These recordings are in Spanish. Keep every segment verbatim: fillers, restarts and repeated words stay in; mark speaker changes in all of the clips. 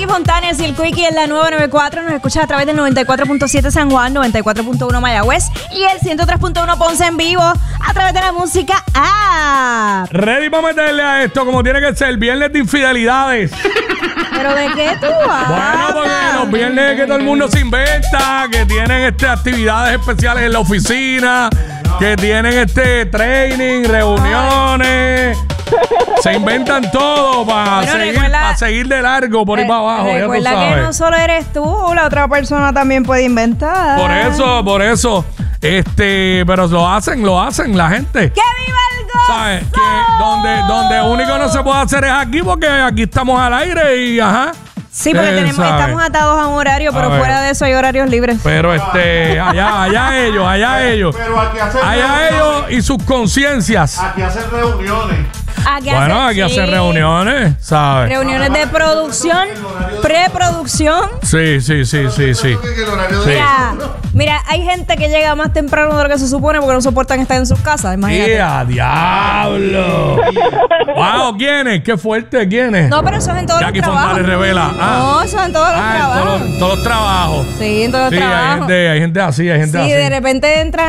Speaker 1: Jackie Fontanes y el Quickie en la nueva noventa y cuatro. Nos escuchas a través del noventa y cuatro punto siete San Juan, noventa y cuatro punto uno Mayagüez y el ciento tres punto uno Ponce en vivo a través de la música app.
Speaker 2: Ready para meterle a esto como tiene que ser. Viernes de infidelidades.
Speaker 1: ¿Pero de qué tú hablas?
Speaker 2: Bueno, porque los viernes que todo el mundo se inventa, que tienen este, actividades especiales en la oficina, que tienen este training, reuniones. Se inventan todo para
Speaker 1: Bueno,
Speaker 2: seguir,
Speaker 1: recuerda-
Speaker 2: pa seguir de largo por ahí
Speaker 1: Eh,
Speaker 2: para abajo. Ya tú
Speaker 1: Recuerda que
Speaker 2: sabes.
Speaker 1: no solo eres tú, la otra persona también puede inventar.
Speaker 2: Por eso, por eso. Este, pero lo hacen, lo hacen la gente.
Speaker 1: ¡Que viva el gozo!
Speaker 2: ¿Sabes? Que donde, donde único no se puede hacer es aquí, porque aquí estamos al aire y ajá.
Speaker 1: Sí, porque
Speaker 2: Eh,
Speaker 1: tenemos,
Speaker 2: ¿sabe?
Speaker 1: estamos atados a un horario, pero
Speaker 2: A ver.
Speaker 1: fuera de eso hay horarios libres.
Speaker 2: Pero este, allá, allá ellos, allá ellos.
Speaker 3: Pero aquí hacen
Speaker 2: Allá ellos
Speaker 3: reuniones.
Speaker 2: y sus conciencias.
Speaker 3: Aquí hacen reuniones.
Speaker 1: Aquí
Speaker 2: Bueno,
Speaker 1: hacen-
Speaker 2: aquí
Speaker 1: sí,
Speaker 2: hacen reuniones, ¿sabes?
Speaker 1: Reuniones de producción, preproducción.
Speaker 2: Sí, sí, sí, sí, sí.
Speaker 3: Creo que el horario de-
Speaker 1: Mira, mira, hay gente que llega más temprano de lo que se supone porque no soportan estar en sus casas, imagínate.
Speaker 2: ¡Yeah, diablo! ¡Wow! ¿Quiénes? ¡Qué fuerte! ¿Quiénes?
Speaker 1: No, pero eso es en todos
Speaker 2: Jackie
Speaker 1: los trabajos.
Speaker 2: Fontanes revela. Ah.
Speaker 1: No, eso es en todos los
Speaker 2: Ah, en
Speaker 1: trabajos.
Speaker 2: todos los, todos los trabajos.
Speaker 1: Sí, en todos los
Speaker 2: Sí, hay
Speaker 1: trabajos.
Speaker 2: gente, hay gente así, hay gente
Speaker 1: Sí,
Speaker 2: así.
Speaker 1: de repente entran,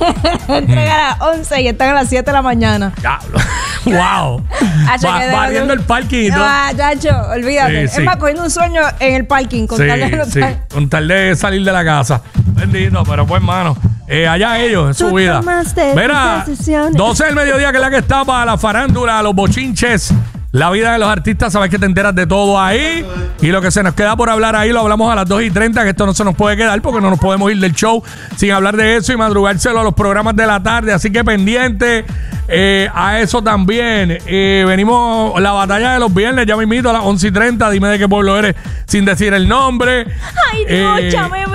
Speaker 1: entran a las once y están a las siete de la mañana.
Speaker 2: Diablo. ¡Wow!
Speaker 1: Hacho,
Speaker 2: Va-
Speaker 1: que de-
Speaker 2: barriendo el parking y todo.
Speaker 1: Ah, chacho, olvídate.
Speaker 2: Sí, sí.
Speaker 1: Es más, cogiendo un sueño en el parking con tal de no
Speaker 2: Sí, sí.
Speaker 1: estar-
Speaker 2: Con tal de salir de la casa. Bendito, pero pues, hermano. Eh, allá ellos, en su
Speaker 1: Tú
Speaker 2: vida.
Speaker 1: tomaste
Speaker 2: Mira,
Speaker 1: tus decisiones.
Speaker 2: doce del mediodía, que es la que está para la farándula, los bochinches, la vida de los artistas. Sabes que te enteras de todo ahí. Y lo que se nos queda por hablar ahí lo hablamos a las dos y treinta, que esto no se nos puede quedar porque no nos podemos ir del show sin hablar de eso y madrugárselo a los programas de la tarde. Así que pendiente eh, a eso también. Eh, venimos la batalla de los viernes, ya me invito a las once y treinta. Dime de qué pueblo eres sin decir el nombre.
Speaker 1: Ay, Dios,
Speaker 2: Eh,
Speaker 1: llámeme.